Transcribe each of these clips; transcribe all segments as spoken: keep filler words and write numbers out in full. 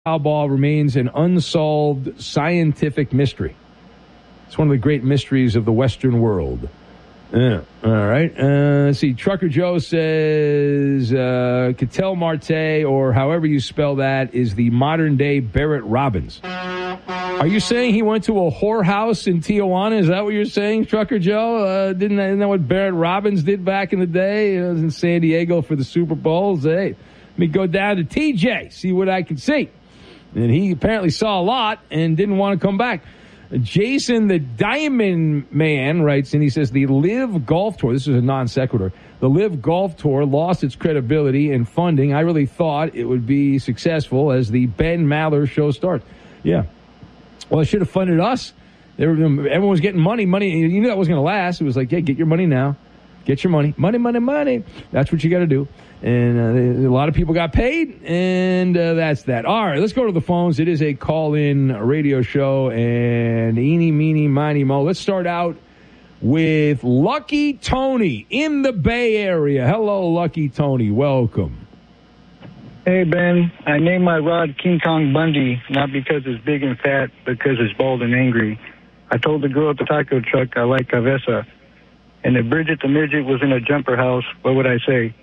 Powerball remains an unsolved scientific mystery. It's one of the great mysteries of the Western world. Yeah. All right. Uh, let's see. Trucker Joe says uh, Cattell Marte, or however you spell that, is the modern-day Barrett Robbins. Are you saying he went to a whorehouse in Tijuana? Is that what you're saying, Trucker Joe? Uh, didn't that, isn't that what Barrett Robbins did back in the day? He was in San Diego for the Super Bowls. Hey, let me go down to T J, see what I can see. And he apparently saw a lot and didn't want to come back. Jason, the Diamond Man, writes, and he says, the Live Golf Tour, this is a non sequitur, the Live Golf Tour lost its credibility and funding. I really thought it would be successful as the Ben Maller show starts. Yeah. Well, it should have funded us. They were, everyone was getting money. Money. You knew that wasn't going to last. It was like, hey, get your money now. Get your money. Money, money, money. That's what you got to do. And uh, a lot of people got paid, and uh, that's that. All right, let's go to the phones. It is a call-in radio show, and eeny, meeny, miny, mo. Let's start out with Lucky Tony in the Bay Area. Hello, Lucky Tony. Welcome. Hey, Ben. I named my rod King Kong Bundy, not because it's big and fat, because it's bald and angry. I told the girl at the taco truck I like Cabeza. And if Bridget the Midget was in a jumper house, what would I say?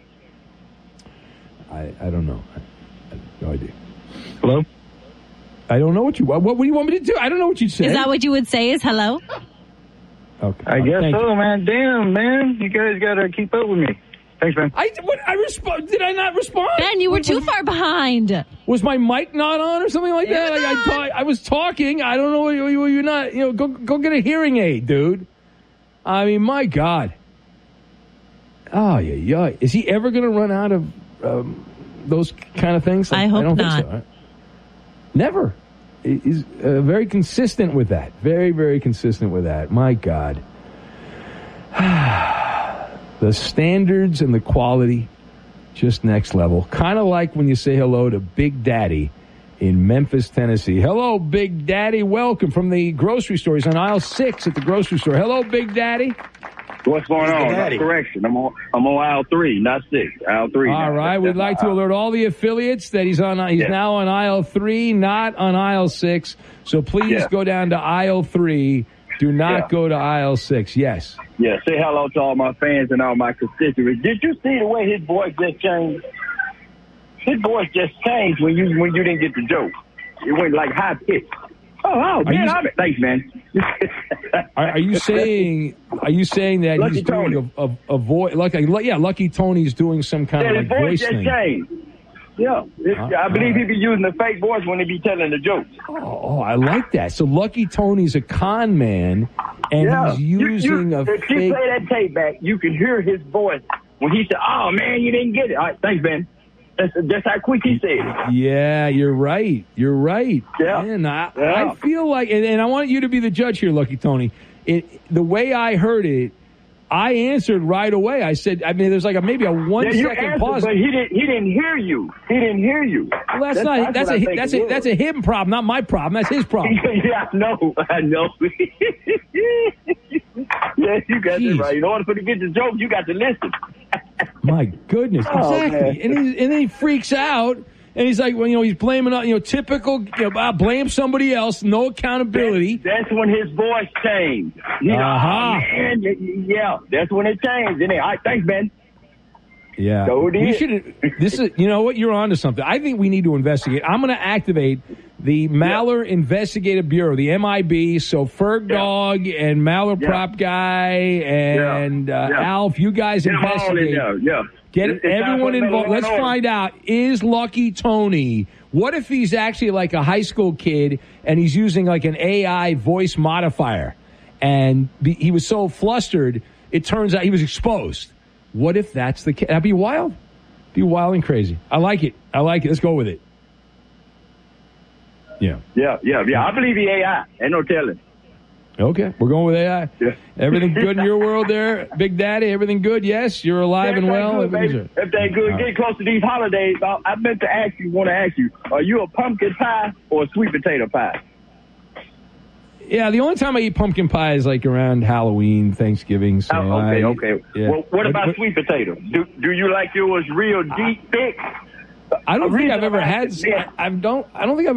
I, I don't know. I, I have no idea. Hello? I don't know what you what, what do you want me to do? I don't know what you'd say. Is that what you would say is hello? Okay. I uh, guess so, you. man. Damn, man. You guys got to keep up with me. Thanks, man. I, what, I resp- Did I not respond? Ben, you were too far behind. Was my mic not on or something like that? Like I, ta- I was talking. I don't know. You, you're not. You know, go go get a hearing aid, dude. I mean, my God. Oh, yeah, yeah. Is he ever going to run out of um, those kind of things? I hope I don't not. think so. Never. He's uh, very consistent with that. Very, very consistent with that. My God. The standards and the quality, just next level. Kind of like when you say hello to Big Daddy in Memphis, Tennessee. Hello, Big Daddy. Welcome from the grocery store. He's on aisle six at the grocery store. Hello, Big Daddy. What's going on? That's correction. I'm on, I'm on aisle three, not six. Aisle three. All now. right. That's, We'd that's like to aisle. alert all the affiliates that he's on. He's yeah. now on aisle three, not on aisle six. So please yeah. go down to aisle three. Do not yeah. go to aisle six. Yes. Yeah. Say hello to all my fans and all my constituents. Did you see the way his voice just changed? His voice just changed when you when you didn't get the joke. It went like high pitched. Oh, oh man, you, I'm, thanks, man. are, are you saying? Are you saying that Lucky he's doing Tony. a, a, a voice? Like, yeah, Lucky Tony's doing some kind yeah, of his like voice voice just thing. changed. Yeah, it, Uh, I believe uh, he be using the fake voice when he be telling the jokes. Oh, oh, I like that. So Lucky Tony's a con man, and yeah. he's using you, you, a if fake. you play that tape back, you can hear his voice when he said, "Oh man, you didn't get it." All right, thanks, Ben. That's, that's how quick he said it. Yeah, you're right. You're right. Yeah. Man, I, yeah. I feel like, and, and I want you to be the judge here, Lucky Tony. It, the way I heard it, I answered right away. I said, I mean, there's like a maybe a one yeah, you second answered, pause. but he didn't. He didn't hear you. He didn't hear you. Well, that's, that's not. That's, that's a that's a that's a him problem, not my problem. That's his problem. yeah, I know. I know. yeah, you got Jeez. it right. In order for to get the joke, you got to listen. My goodness, Oh, exactly. man. And he, and then he freaks out, and he's like, well, you know, he's blaming, you know, typical, you know, uh, blame somebody else, no accountability. That's, that's when his voice changed. You know, Uh-huh. oh, man, yeah, that's when it changed. And all right, thanks, Ben. Yeah, So it we is. should. This is, you know what, you're onto something. I think we need to investigate. I'm going to activate the Maller Investigative Bureau, the M I B. So Ferg Yeah. Dog and Maller Yeah. Prop Guy and Yeah. uh, Yeah. Alf, you guys Get them all in investigate. there, yeah. Get It's- it's time everyone for another involved. law Let's and order. find out, is Lucky Tony, what if he's actually like a high school kid and he's using like an A I voice modifier and be, he was so flustered, it turns out he was exposed. What if that's the case? That'd be wild. Be wild and crazy. I like it. I like it. Let's go with it. Yeah. Yeah, yeah, yeah. I believe he A I. Ain't no telling. Okay. We're going with A I. Yeah. Everything good in your world there, Big Daddy? Everything good? Yes? You're alive and Everything well? Good, baby. Everything's good. If they good, All get right. close to these holidays. I, I meant to ask you, want to ask you, are you a pumpkin pie or a sweet potato pie? Yeah, the only time I eat pumpkin pie is like around Halloween, Thanksgiving. So Oh, okay, I, okay. yeah. Well, what about What- sweet potato? Do do you like yours real deep, thick, I don't The think reason I've ever I'm had. asking, I, I don't. I don't think I've